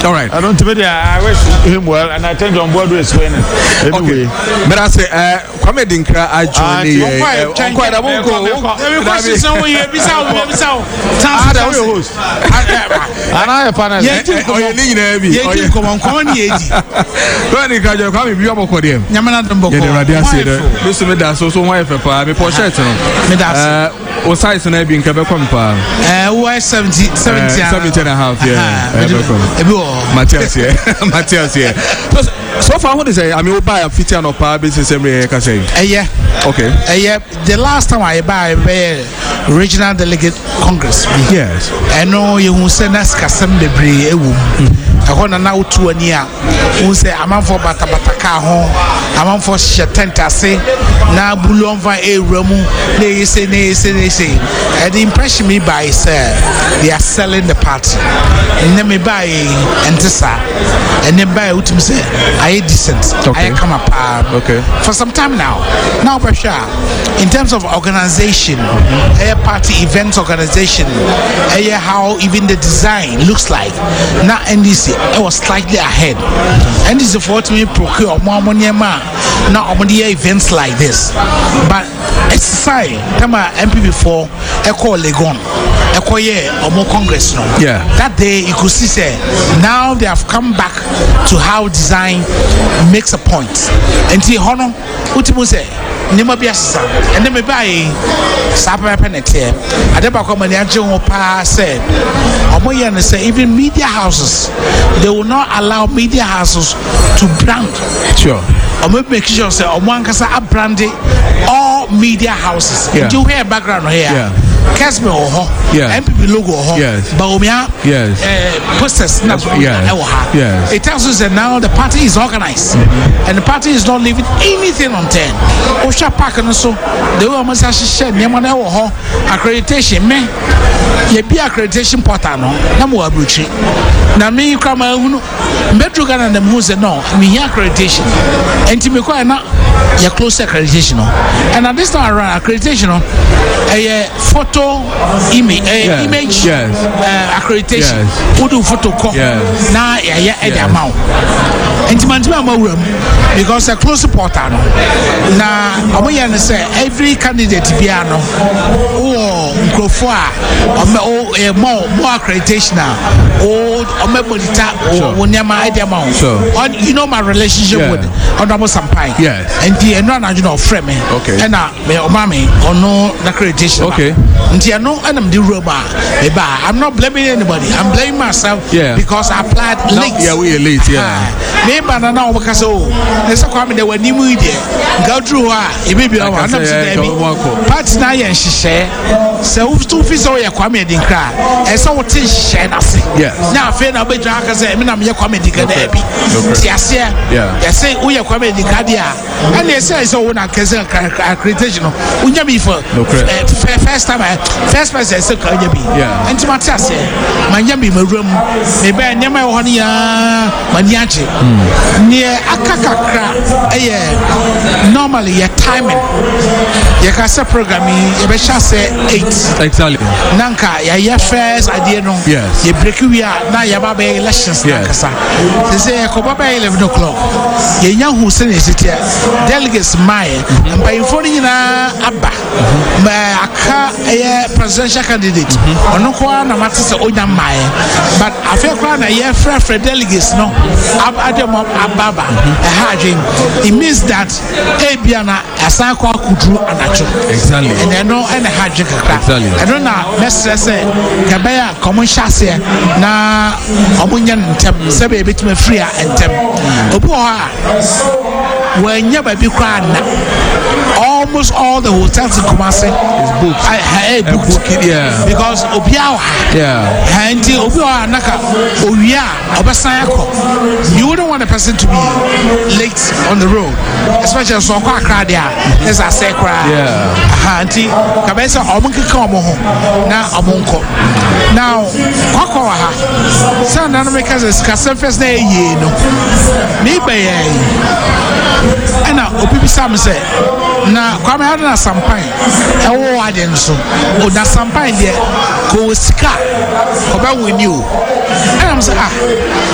All right. I don't think I wish him well, and I think on board with winning. Anyway, but I say, Kwame Dinkra, I join quite a won't go. Every question is only a bizarre. And I have found a come on, when you got your coming, you are for him. Yamanabo, Mr. Medas, also wife of Pami Porchet. Was size and I being Cabacompa. Why 70 and a half, yeah. Matthias here. So far, what is it? I mean, we'll buy a fit on our business every say. Yeah. Okay. Yeah. The last time I buy a regional delegate congress. Yes. I know you will send us Cassam de Brie. I want to now to a near who say, I'm for Batabataca home, I'm for Shatenta say, now Boulon va a Romu, they say, and the impression me by they are selling the party. And then me buy and and then buy what say, I decent, I come up for some time now. Now, in terms of organization, a party events organization, how even the design looks like. Now, NDC, I was slightly ahead. And this is what we procure more money. Now, events like this, but it's say, Tama MP before, I call Legon, I call or more Congress. No, yeah. That day you could see, say, now they have come back to how design makes a point. And the honor, Utimu say, Nimabiasa, and then me buy Sapa Penete. I never come and said, Omoyan say, even media houses, they will not allow media houses to brand. Sure. Or maybe make sure say, Omankasa are branding all media houses. Yeah. Do you hear background here? Yeah. Casme or MPP logo or Baumia, posters. Yes. It tells us that now the party is organized and the party is not leaving anything on 10. Osha Park and so the woman says she said, Yamana or accreditation, me, ye be accreditation portano, Namu Abuchi. Now, me, Krama, Metrogan and the Muse, no, me accreditation. And to me, quite not your close accreditation. And at this time around accreditation, a photo image accreditation. Who do photo call now? Yeah, amount. And to my room because a close portal. Now, I say every candidate piano or Grofua or more accreditation or Mebonita or Nyama amount. You know my relationship with Honorable Sampai. Yes. And the non-national framing. Okay. And Omami or no accreditation. Okay. And I'm the robot. I'm not blaming anybody. I'm blaming myself because I applied late. Yeah, we are late. Yeah. Maybe I know because there's a comment that when you move there, go through it may be our parts now and she said, so two fees or your comment in cry. And so what is she nothing? Yeah. Now, fair now, but I can say, I'm your comment in Gadabi. Yes, yeah. They say, we are coming in Gadia. And they say, so when I can say accreditation, when you be for first time, first person said, yeah. And to my test, my yummy room, maybe I never want Maniachi near Akakakra. Normally, your timing, you can say programming, you be say 8. Exactly. Nanka, your first idea, no, yes, you break you now, your baby elections, yes. They say, Kobaba 11 o'clock, your young who send it here, delegates, my, and by informing Abba, my presidential candidate, or no one, no matter my, but I feel a year for delegates, no, Ababa, a harding. It means that Abiana, a Sanqua could do a natural. Exactly. And I know and a harding. Exactly. I don't know, let's say, Kabaya, common chassis, na Omunian Tem, Sabe, bit me free and Tem. Oboa, when you be crying, almost all the hotels in Kumasi is booked. I booked, because Obiawa, and Obiawa Naka, Obasayako. You wouldn't want a person to be late on the road, especially so crowd there. As I say, cry. Auntie, Cabeza, Omunka Como, now Omunko. Now, Kokoha, San America's Cassan first day, you know. Maybe, and now, Opipi Sam said, now, come out of Sampai, oh, I didn't so. Oh, that Sampai there, go Ska, about with you. And I'm saying,